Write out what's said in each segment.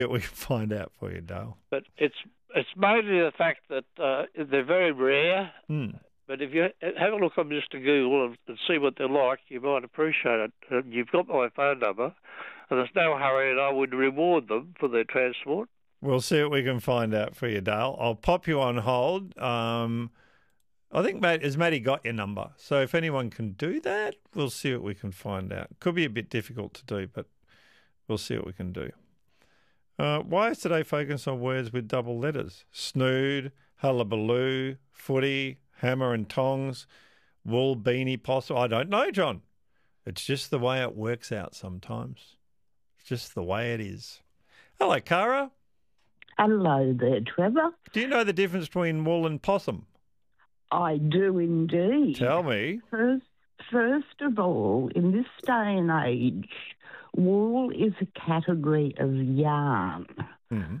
We can find out for you, Dale. But it's mainly the fact that they're very rare. Mm. But if you have a look on Mr. Google and see what they're like, you might appreciate it. And you've got my phone number, and there's no hurry, and I would reward them for their transport. We'll see what we can find out for you, Dale. I'll pop you on hold. I think Matty got your number. So if anyone can do that, we'll see what we can find out. Could be a bit difficult to do, but we'll see what we can do. Why is today focused on words with double letters? Snood, hullabaloo, footy, hammer and tongs, wool, beanie, possum. I don't know, John. It's just the way it works out sometimes. It's just the way it is. Hello, Cara. Hello there, Trevor. Do you know the difference between wool and possum? I do indeed. Tell me. First of all, in this day and age, wool is a category of yarn. Mm-hmm.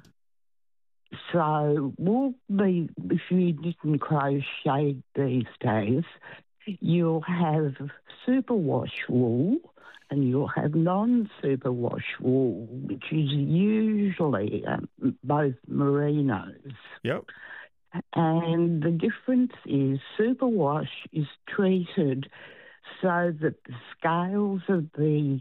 So if you didn't crochet these days, you'll have superwash wool and you'll have non-superwash wool, which is usually both merinos. Yep. And the difference is superwash is treated so that the scales of the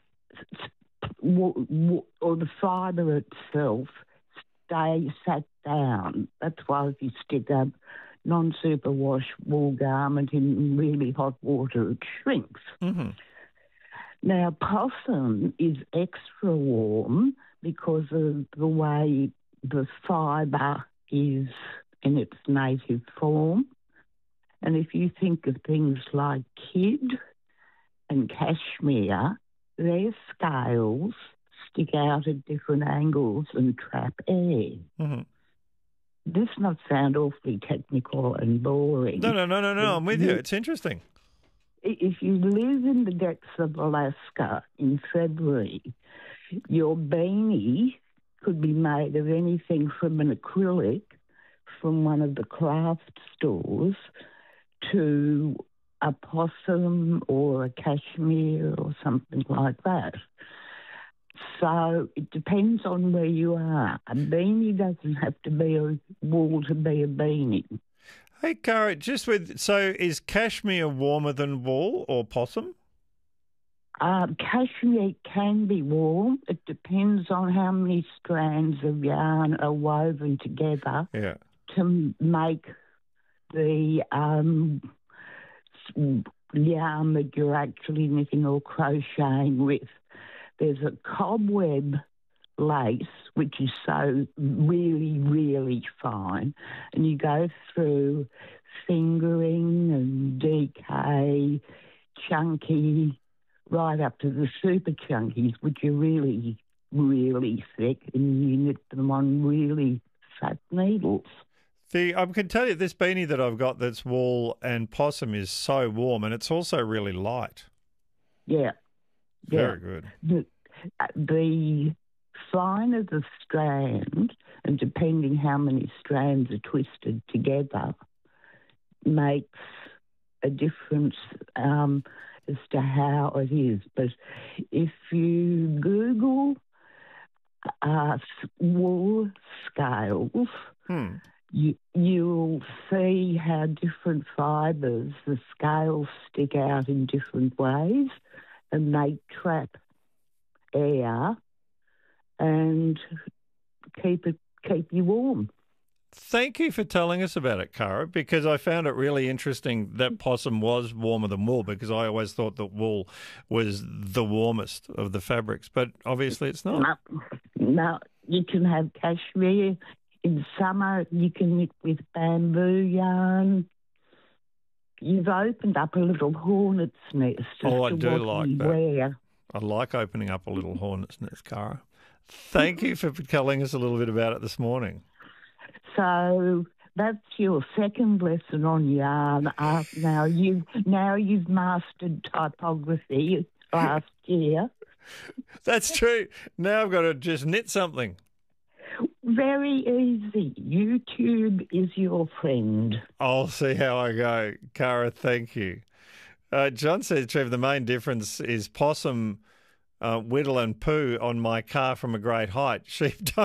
or the fibre itself stay sat down. That's why if you stick a non-superwash wool garment in really hot water, it shrinks. Mm-hmm. Now, possum is extra warm because of the way the fibre is in its native form. And if you think of things like kid and cashmere, their scales stick out at different angles and trap air. Mm-hmm. This not sound awfully technical and boring. No. I'm with you. It's interesting. If you live in the depths of Alaska in February, your beanie could be made of anything from an acrylic from one of the craft stores to a possum or a cashmere or something like that. So it depends on where you are. A beanie doesn't have to be a wool to be a beanie. Hey, Cara, so is cashmere warmer than wool or possum? Cashmere can be warm. It depends on how many strands of yarn are woven together to make the yarn that you're actually knitting or crocheting with. There's a cobweb lace, which is so really, really fine, and you go through fingering and DK, chunky, right up to the super chunkies, which are really, really thick, and you knit them on really fat needles. I can tell you this beanie that I've got that's wool and possum is so warm, and it's also really light. Yeah. Very good. The finer the strand, and depending how many strands are twisted together, makes a difference as to how it is. But if you Google wool scales, you'll see how different fibres, the scales stick out in different ways, and they trap air and keep you warm. Thank you for telling us about it, Cara, because I found it really interesting that possum was warmer than wool, because I always thought that wool was the warmest of the fabrics, but obviously it's not. No, you can have cashmere. In summer, you can knit with bamboo yarn. You've opened up a little hornet's nest. I do like that. Wear. I like opening up a little hornet's nest, Cara. Thank you for telling us a little bit about it this morning. So that's your second lesson on yarn. Now you've mastered typography last year. That's true. Now I've got to just knit something. Very easy. YouTube is your friend. I'll see how I go. Cara, thank you. John says, Trev, the main difference is possum whittle and poo on my car from a great height. Sheep don't